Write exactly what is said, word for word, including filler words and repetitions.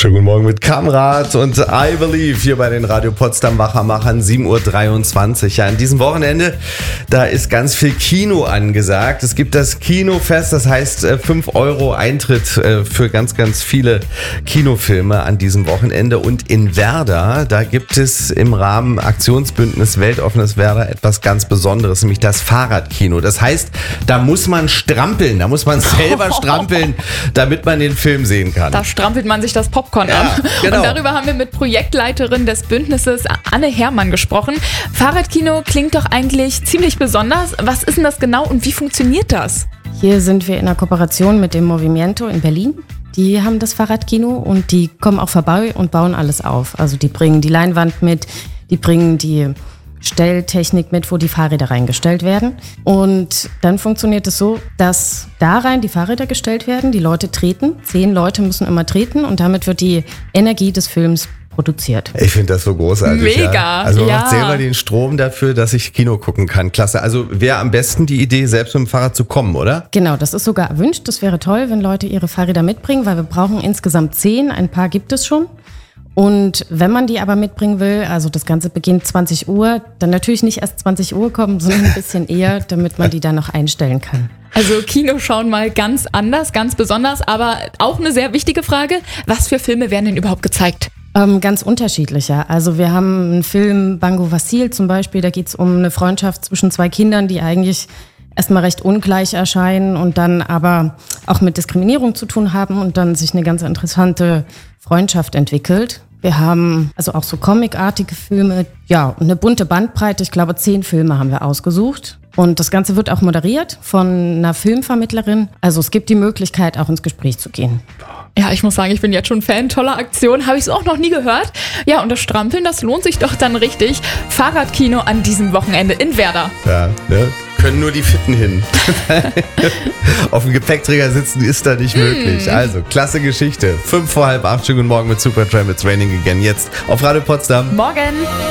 Schönen guten Morgen mit Kamrat und I Believe hier bei den Radio Potsdam Wachermachern, sieben Uhr dreiundzwanzig. Ja, an diesem Wochenende, da ist ganz viel Kino angesagt. Es gibt das Kinofest, das heißt fünf Euro Eintritt für ganz, ganz viele Kinofilme an diesem Wochenende. Und in Werder, da gibt es im Rahmen Aktionsbündnis Weltoffenes Werder etwas ganz Besonderes, nämlich das Fahrradkino. Das heißt, da muss man strampeln, da muss man selber strampeln, damit man den Film sehen kann. Da strampelt man sich das Popcorn Ja, an. genau. Und darüber haben wir mit Projektleiterin des Bündnisses Anne Herrmann gesprochen. Fahrradkino klingt doch eigentlich ziemlich besonders. Was ist denn das genau und wie funktioniert das? Hier sind wir in einer Kooperation mit dem Movimiento in Berlin. Die haben das Fahrradkino und die kommen auch vorbei und bauen alles auf. Also die bringen die Leinwand mit, die bringen die Stelltechnik mit, wo die Fahrräder reingestellt werden. Und dann funktioniert es so, dass da rein die Fahrräder gestellt werden, die Leute treten, zehn Leute müssen immer treten und damit wird die Energie des Films produziert. Ich finde das so großartig. Mega, Ja. Also man ja. macht selber den Strom dafür, dass ich Kino gucken kann. Klasse. Also wäre am besten die Idee, selbst mit dem Fahrrad zu kommen, oder? Genau, das ist sogar erwünscht. Das wäre toll, wenn Leute ihre Fahrräder mitbringen, weil wir brauchen insgesamt zehn. Ein paar gibt es schon. Und wenn man die aber mitbringen will, also das Ganze beginnt zwanzig Uhr, dann natürlich nicht erst zwanzig Uhr kommen, sondern ein bisschen eher, damit man die dann noch einstellen kann. Also Kino schauen mal ganz anders, ganz besonders, aber auch eine sehr wichtige Frage. Was für Filme werden denn überhaupt gezeigt? Ähm, ganz unterschiedlicher. Also wir haben einen Film, Bango Vassil zum Beispiel, da geht es um eine Freundschaft zwischen zwei Kindern, die eigentlich erstmal recht ungleich erscheinen und dann aber auch mit Diskriminierung zu tun haben und dann sich eine ganz interessante Freundschaft entwickelt. Wir haben also auch so comicartige Filme, ja, und eine bunte Bandbreite. Ich glaube, zehn Filme haben wir ausgesucht. Und das Ganze wird auch moderiert von einer Filmvermittlerin. Also es gibt die Möglichkeit, auch ins Gespräch zu gehen. Ja, ich muss sagen, ich bin jetzt schon Fan, toller Aktion, habe ich es auch noch nie gehört. Ja, und das Strampeln, das lohnt sich doch dann richtig. Fahrradkino an diesem Wochenende in Werder. Ja, ne? Können nur die Fitten hin. Auf dem Gepäckträger sitzen ist da nicht möglich. Also, klasse Geschichte. Fünf vor halb acht, schönen guten Morgen mit Supertramp, It's Raining Again. Jetzt auf Radio Potsdam. Morgen!